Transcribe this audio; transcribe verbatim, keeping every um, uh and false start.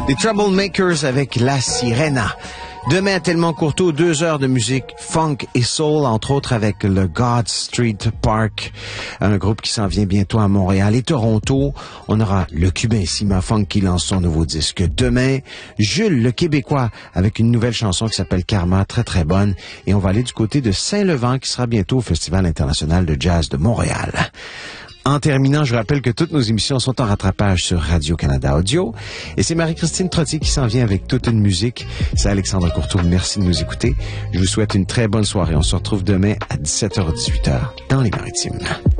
Les Troublemakers avec La Sirena. Demain à Tellement Courteau, deux heures de musique funk et soul, entre autres avec le God Street Park, un groupe qui s'en vient bientôt à Montréal et Toronto. On aura le Cubain Cima Funk qui lance son nouveau disque demain. Jules, le Québécois, avec une nouvelle chanson qui s'appelle Karma, très très bonne. Et on va aller du côté de Saint-Levant qui sera bientôt au Festival international de jazz de Montréal. En terminant, je rappelle que toutes nos émissions sont en rattrapage sur Radio-Canada Audio. Et c'est Marie-Christine Trottier qui s'en vient avec toute une musique. C'est Alexandre Courtois. Merci de nous écouter. Je vous souhaite une très bonne soirée. On se retrouve demain à dix-sept heures dix-huit heures dans les Maritimes.